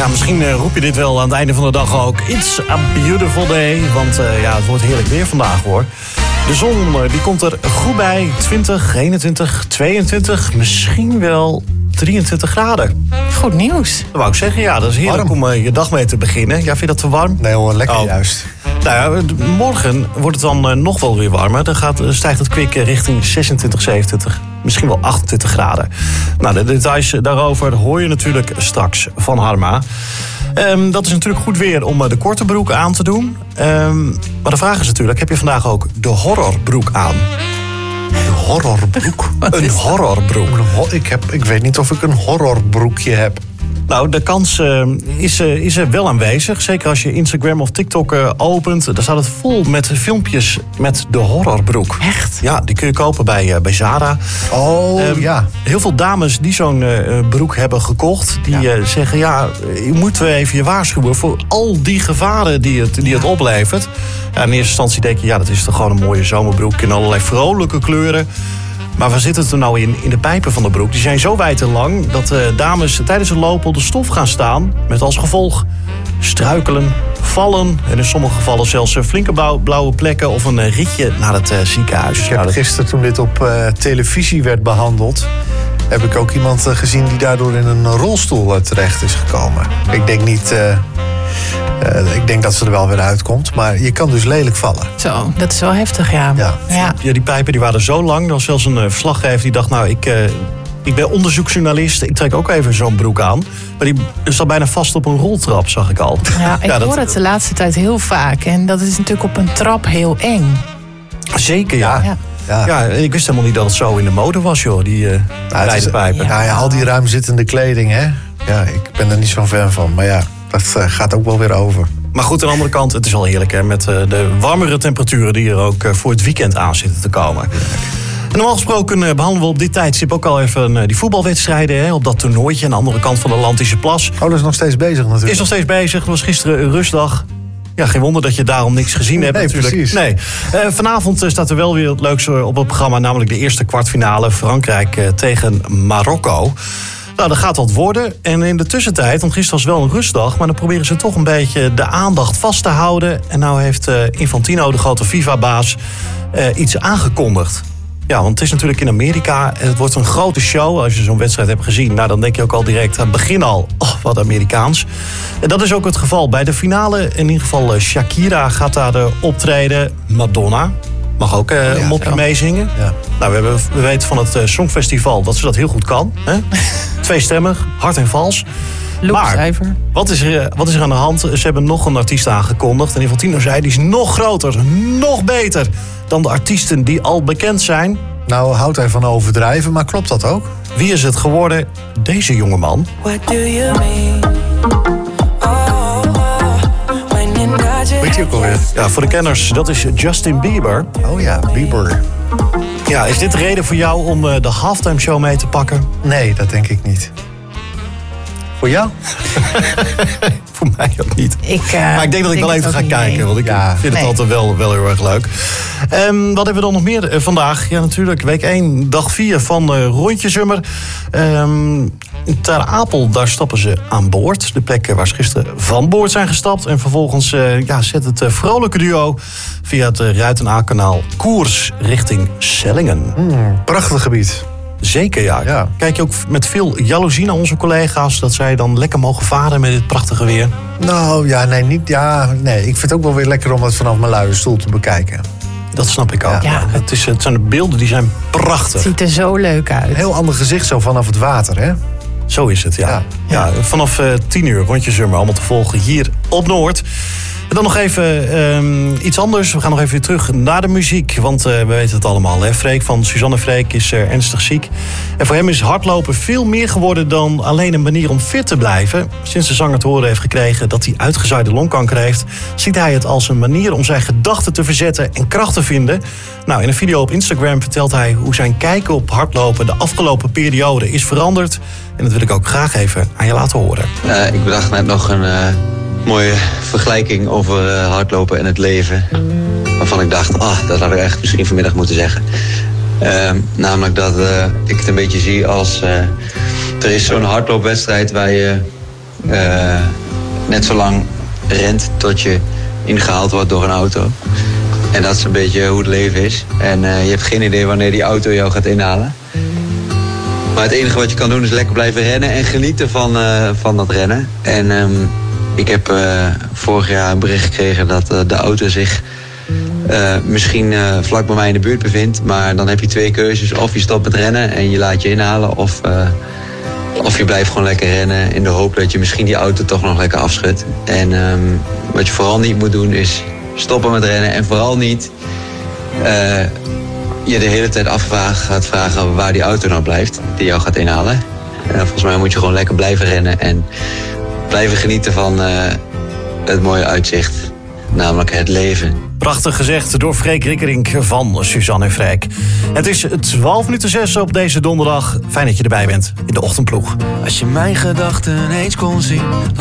Ja, misschien roep je dit wel aan het einde van de dag ook. It's a beautiful day. Want het wordt heerlijk weer vandaag, hoor. De zon die komt er goed bij. 20, 21, 22, misschien wel 23 graden. Goed nieuws. Dat wou ik zeggen, ja, dat is heerlijk om je dag mee te beginnen. Ja, vind je dat te warm? Nee hoor, lekker juist. Nou ja, morgen wordt het dan nog wel weer warmer. Dan stijgt het kwik richting 26, 27, misschien wel 28 graden. Nou, de details daarover hoor je natuurlijk straks van Harma. Dat is natuurlijk goed weer om de korte broek aan te doen. Maar de vraag is natuurlijk, heb je vandaag ook de horrorbroek aan? Een horrorbroek? Een horrorbroek. Ik weet niet of ik een horrorbroekje heb. Nou, de kans is er wel aanwezig. Zeker als je Instagram of TikTok opent. Daar staat het vol met filmpjes met de horrorbroek. Echt? Ja, die kun je kopen bij Zara. Oh, ja. Heel veel dames die zo'n broek hebben gekocht... die zeggen, je moet even je waarschuwen... voor al die gevaren die het oplevert. Ja, in eerste instantie denk je, dat is toch gewoon een mooie zomerbroek... in allerlei vrolijke kleuren... Maar waar zit het er nou in de pijpen van de broek? Die zijn zo wijd en lang dat dames tijdens het lopen op de stof gaan staan... met als gevolg struikelen, vallen... en in sommige gevallen zelfs flinke blauwe plekken... of een ritje naar het ziekenhuis. Ik heb gisteren, toen dit op televisie werd behandeld... heb ik ook iemand gezien die daardoor in een rolstoel terecht is gekomen. Ik denk niet... ik denk dat ze er wel weer uitkomt. Maar je kan dus lelijk vallen. Zo, dat is wel heftig, ja. Ja, die pijpen die waren zo lang. Er was zelfs een verslaggever die dacht... ik ben onderzoeksjournalist. Ik trek ook even zo'n broek aan. Maar die zat bijna vast op een roltrap, zag ik al. Ja, ik hoor het de laatste tijd heel vaak. En dat is natuurlijk op een trap heel eng. Zeker, ja. Ja, ik wist helemaal niet dat het zo in de mode was, joh. Die wijde pijpen. Ja, al die ruimzittende kleding, hè. Ja, ik ben er niet zo'n fan van. Maar ja, dat gaat ook wel weer over. Maar goed, aan de andere kant, het is wel heerlijk, hè. Met de warmere temperaturen die er ook voor het weekend aan zitten te komen. En normaal gesproken behandelen we op dit tijdstip ook al even die voetbalwedstrijden, hè, op dat toernooitje aan de andere kant van de Atlantische Plas. Oh, dat is nog steeds bezig natuurlijk. Is nog steeds bezig. Het was gisteren een rustdag. Ja, geen wonder dat je daarom niks gezien hebt natuurlijk. Precies. Nee, vanavond staat er wel weer het leukste op het programma, namelijk de eerste kwartfinale Frankrijk tegen Marokko. Nou, dat gaat wat worden. En in de tussentijd, want gisteren was wel een rustdag... maar dan proberen ze toch een beetje de aandacht vast te houden. En nou heeft Infantino, de grote FIFA-baas, iets aangekondigd. Ja, want het is natuurlijk in Amerika. Het wordt een grote show. Als je zo'n wedstrijd hebt gezien, nou, dan denk je ook al direct aan het begin al... oh, wat Amerikaans. En dat is ook het geval bij de finale. In ieder geval Shakira gaat daar optreden. Madonna mag ook een mopje meezingen. Ja. Nou, we weten van het Songfestival dat ze dat heel goed kan. Hè? Tweestemmig, hard en vals. Loopcijfer. Maar wat is er aan de hand? Ze hebben nog een artiest aangekondigd. En Infantino zei, die is nog groter, nog beter... dan de artiesten die al bekend zijn. Nou, houdt hij van overdrijven, maar klopt dat ook? Wie is het geworden? Deze jongeman. What do you mean? Weet je ook alweer? Ja, voor de kenners, dat is Justin Bieber. Oh ja, Bieber. Ja, is dit de reden voor jou om de halftime show mee te pakken? Nee, dat denk ik niet. Voor jou? Voor mij ook niet. Maar ik denk dat ik wel even ga kijken. Want ik vind het altijd wel heel erg leuk. Wat hebben we dan nog meer vandaag? Ja, natuurlijk week 1, dag 4 van Rondjesummer. Ter Apel, daar stappen ze aan boord. De plek waar ze gisteren van boord zijn gestapt. En vervolgens zet het vrolijke duo via het Ruiten-Aa-kanaal koers richting Sellingen. Prachtig gebied. Zeker, ja. Kijk je ook met veel jaloezie naar onze collega's... dat zij dan lekker mogen varen met dit prachtige weer? Nou, ja, nee, niet. Ja, nee. Ik vind het ook wel weer lekker om het vanaf mijn luie stoel te bekijken. Dat snap ik ook. Ja. Het zijn de beelden, die zijn prachtig. Het ziet er zo leuk uit. Een heel ander gezicht zo vanaf het water, hè? Zo is het, ja. Vanaf 10 uur Rondjesummer allemaal te volgen hier op Noord. En dan nog even iets anders. We gaan nog even weer terug naar de muziek. Want we weten het allemaal. Hè? Freek van Suzanne Freek is ernstig ziek. En voor hem is hardlopen veel meer geworden dan alleen een manier om fit te blijven. Sinds de zanger te horen heeft gekregen dat hij uitgezaaide longkanker heeft... ziet hij het als een manier om zijn gedachten te verzetten en kracht te vinden. Nou, in een video op Instagram vertelt hij hoe zijn kijken op hardlopen de afgelopen periode is veranderd. En dat wil ik ook graag even aan je laten horen. Ik bedacht net nog een mooie vergelijking over hardlopen en het leven. Waarvan ik dacht, dat had ik echt misschien vanmiddag moeten zeggen. Namelijk dat ik het een beetje zie als... er is zo'n hardloopwedstrijd waar je net zo lang rent tot je ingehaald wordt door een auto. En dat is een beetje hoe het leven is. En je hebt geen idee wanneer die auto jou gaat inhalen. Maar het enige wat je kan doen is lekker blijven rennen en genieten van dat rennen. En ik heb vorig jaar een bericht gekregen dat de auto zich misschien vlak bij mij in de buurt bevindt. Maar dan heb je 2 keuzes. Of je stopt met rennen en je laat je inhalen. Of je blijft gewoon lekker rennen in de hoop dat je misschien die auto toch nog lekker afschudt. En wat je vooral niet moet doen is stoppen met rennen. En vooral niet je de hele tijd gaat vragen waar die auto nou blijft. Die jou gaat inhalen. Volgens mij moet je gewoon lekker blijven rennen. En blijven genieten van het mooie uitzicht. Namelijk het leven. Prachtig gezegd door Freek Rikkerink van Suzanne en Freek. Het is 6:12 op deze donderdag. Fijn dat je erbij bent in de ochtendploeg. Als je mijn gedachten eens kon zien.